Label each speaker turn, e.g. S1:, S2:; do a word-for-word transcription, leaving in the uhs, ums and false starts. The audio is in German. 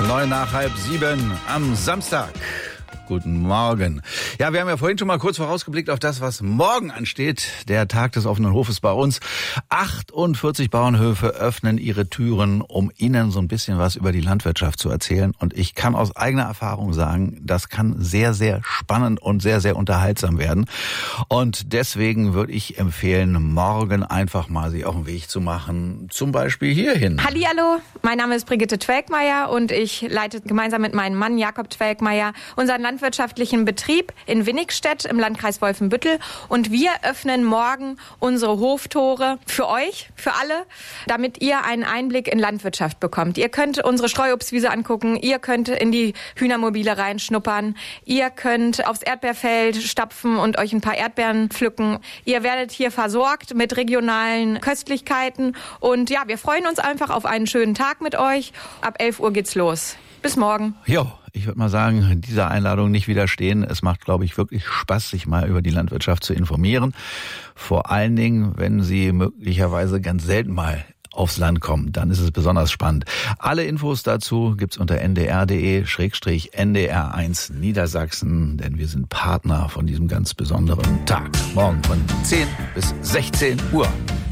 S1: Neun nach halb sieben am Samstag. Guten Morgen. Ja, wir haben ja vorhin schon mal kurz vorausgeblickt auf das, was morgen ansteht. Der Tag des offenen Hofes bei uns. achtundvierzig Bauernhöfe öffnen ihre Türen, um Ihnen so ein bisschen was über die Landwirtschaft zu erzählen. Und ich kann aus eigener Erfahrung sagen, das kann sehr, sehr spannend und sehr, sehr unterhaltsam werden. Und deswegen würde ich empfehlen, morgen einfach mal sich auf den Weg zu machen. Zum Beispiel hierhin.
S2: Hallihallo, mein Name ist Brigitte Twelkmeier und ich leite gemeinsam mit meinem Mann Jakob Twelkmeier unseren landwirtschaftlichen Betrieb in Winnigstedt im Landkreis Wolfenbüttel. Und wir öffnen morgen unsere Hoftore für euch, für alle, damit ihr einen Einblick in Landwirtschaft bekommt. Ihr könnt unsere Streuobstwiese angucken, ihr könnt in die Hühnermobile reinschnuppern, ihr könnt aufs Erdbeerfeld stapfen und euch ein paar Erdbeeren pflücken. Ihr werdet hier versorgt mit regionalen Köstlichkeiten. Und ja, wir freuen uns einfach auf einen schönen Tag mit euch. Ab elf Uhr geht's los. Bis morgen.
S1: Jo. Ich würde mal sagen, dieser Einladung nicht widerstehen. Es macht, glaube ich, wirklich Spaß, sich mal über die Landwirtschaft zu informieren. Vor allen Dingen, wenn Sie möglicherweise ganz selten mal aufs Land kommen, dann ist es besonders spannend. Alle Infos dazu gibt's unter n d r punkt d e schrägstrich n d r eins Niedersachsen, denn wir sind Partner von diesem ganz besonderen Tag. Morgen von zehn bis sechzehn Uhr.